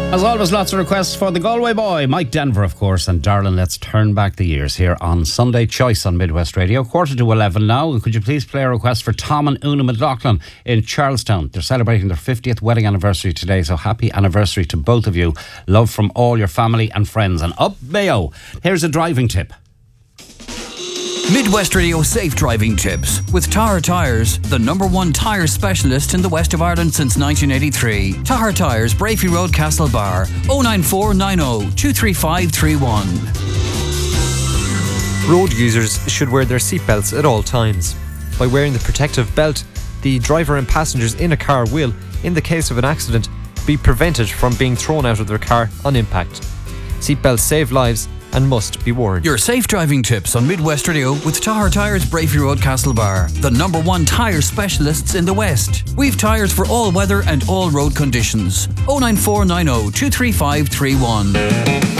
As always, lots of requests for the Galway boy, Mike Denver, of course, and darling, let's turn back the years here on Sunday Choice on Midwest Radio. 11:15 now, and could you please play a request for Tom and Una McLaughlin in Charlestown? They're celebrating their 50th wedding anniversary today, so happy anniversary to both of you. Love from all your family and friends. And up Mayo, here's a driving tip. Midwest Radio safe driving tips with Tahar Tyres, the #1 tyre specialist in the west of Ireland since 1983. Tahar Tyres, Brafey Road, Castlebar, 09490 23531. Road users should wear their seatbelts at all times. By wearing the protective belt, the driver and passengers in a car will, in the case of an accident, be prevented from being thrown out of their car on impact. Seatbelts save lives and must be worn. Your safe driving tips on Midwest Radio with Tahar Tyres, Brafey Road, Castlebar, the #1 tyre specialists in the West. We've tyres for all weather and all road conditions. 09490 23531.